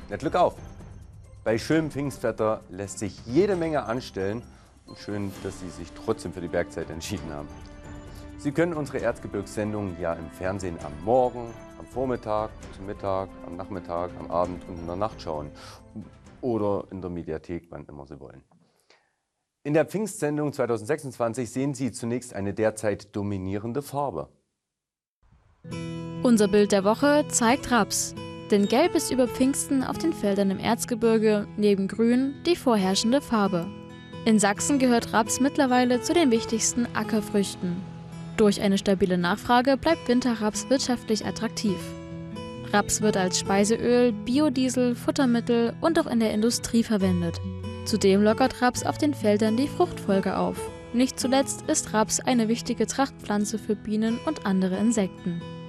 Na, Glück auf! Bei schönem Pfingstwetter lässt sich jede Menge anstellen. Und schön, dass Sie sich trotzdem für die Bergzeit entschieden haben. Sie können unsere Erzgebirgssendungen ja im Fernsehen am Morgen, am Vormittag, zum Mittag, am Nachmittag, am Abend und in der Nacht schauen. Oder in der Mediathek, wann immer Sie wollen. In der Pfingstsendung 2026 sehen Sie zunächst eine derzeit dominierende Farbe. Unser Bild der Woche zeigt Raps. Denn Gelb ist über Pfingsten auf den Feldern im Erzgebirge neben Grün die vorherrschende Farbe. In Sachsen gehört Raps mittlerweile zu den wichtigsten Ackerfrüchten. Durch eine stabile Nachfrage bleibt Winterraps wirtschaftlich attraktiv. Raps wird als Speiseöl, Biodiesel, Futtermittel und auch in der Industrie verwendet. Zudem lockert Raps auf den Feldern die Fruchtfolge auf. Nicht zuletzt ist Raps eine wichtige Trachtpflanze für Bienen und andere Insekten.